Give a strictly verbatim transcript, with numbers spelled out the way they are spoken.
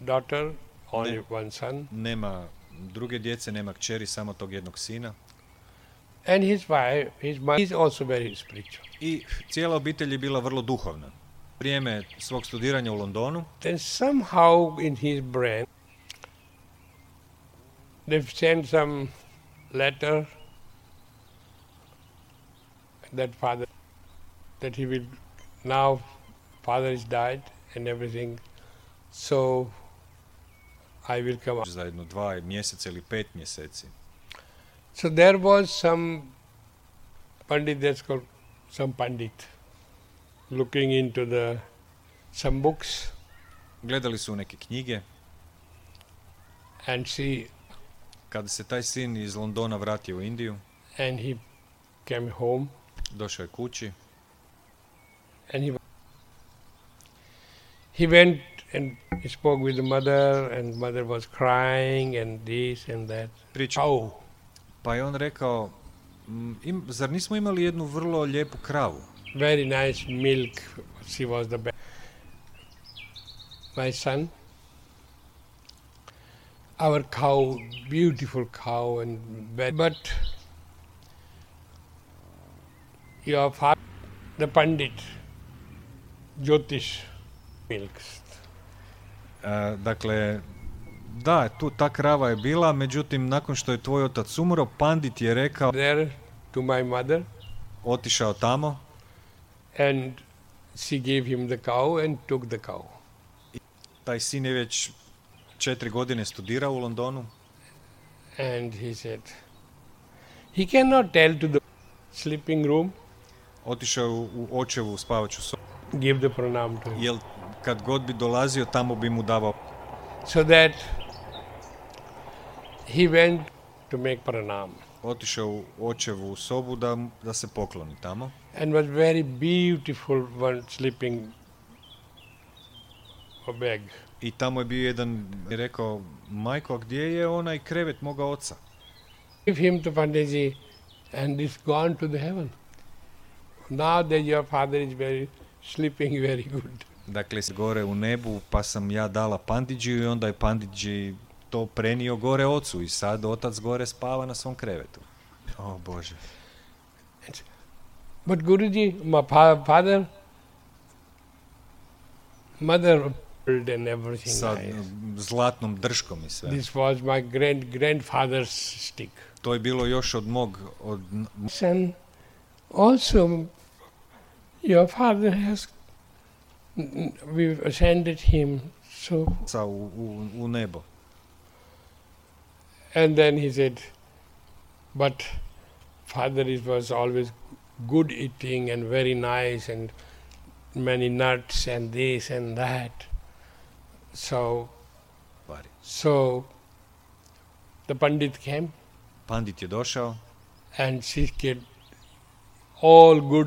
daughter, only Ne. one son. Nema druge djece, nema kćeri, samo tog jednog sina. And his wife, his mother is also very spiritual. I cijela obitelj je bila vrlo duhovna. Vrijeme svog studiranja u Londonu, Then somehow in his brain, they've sent some letter that father, that he will, now father is died and everything, so I will come up. za jedno dva mjeseca ili pet mjeseci. So there was some pandit, that's called some pandit, looking into the some books Gledali su neke knjige. and see, Kada se taj sin iz Londona vratio u Indiju, and he came home došao je kući, and he he went and he spoke with the mother, and mother was crying and this and that. pričao. Cow. Pa je on rekao, "M, im, zar nismo imali jednu vrlo lijepu kravu? Very nice milk. She was the best. My son, our cow, beautiful cow, and very, but your father, the pandit, Jyotish, milks. E, dakle, da, tu ta krava je bila, međutim, nakon što je tvoj otac umro, pandit je rekao, There to my mother, otišao tamo, and she gave him the cow and took the cow. taj sin je već četiri godine studirao u Londonu, And he said, he cannot tell to the sleeping room, otišao je u, u očevu spavaću sobu, give the pranam to him. jer kad god bi dolazio, tamo bi mu davao. So that he went to make pranam Otišao u očevu sobu da, da se pokloni tamo. and was very beautiful one sleeping a bag. I tamo je bio jedan, je rekao, majko, a gdje je onaj krevet moga oca? Give him to Panditji and it's gone to the heaven. Now that your father is very sleeping very good. Dakle, gore u nebu, pa sam ja dala Panditjiju i onda je Panditji to prenio gore ocu i sad otac gore spava na svom krevetu. O Bože. But Guruji, my fa- father, mother and everything. Sa nice. zlatnom drškom i sve. This was my grand grandfather's stick. To je bilo još od mog, od Son, also your father has, we ascended him. So, oca u, u, u nebo. and then he said, but father is, was always good eating and very nice and many nuts and this and that. So, Pari. so the Pandit came Pandit je došao, and she said, all good